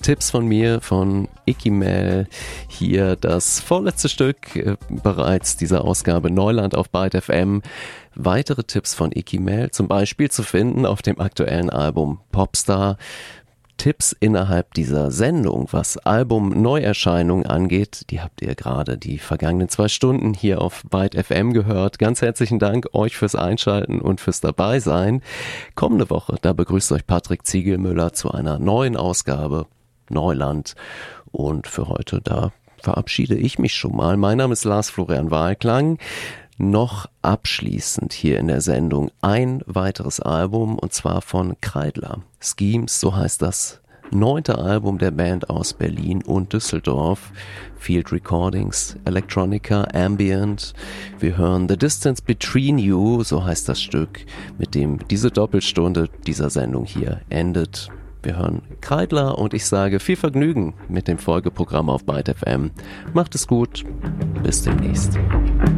Tipps von mir, von Icky Mel. Hier das vorletzte Stück bereits dieser Ausgabe Neuland auf Byte FM. Weitere Tipps von Icky Mel zum Beispiel zu finden auf dem aktuellen Album Popstar. Tipps innerhalb dieser Sendung, was Album-Neuerscheinungen angeht, die habt ihr gerade die vergangenen 2 Stunden hier auf Byte FM gehört. Ganz herzlichen Dank euch fürs Einschalten und fürs Dabeisein. Kommende Woche, da begrüßt euch Patrick Ziegelmüller zu einer neuen Ausgabe Neuland. Und für heute, da verabschiede ich mich schon mal. Mein Name ist Lars Florian Wahlklang. Noch abschließend hier in der Sendung ein weiteres Album, und zwar von Kreidler. Schemes, so heißt das 9. Album der Band aus Berlin und Düsseldorf. Field Recordings, Electronica, Ambient. Wir hören The Distance Between You, so heißt das Stück, mit dem diese Doppelstunde dieser Sendung hier endet. Wir hören Kreidler und ich sage viel Vergnügen mit dem Folgeprogramm auf Byte FM. Macht es gut, bis demnächst.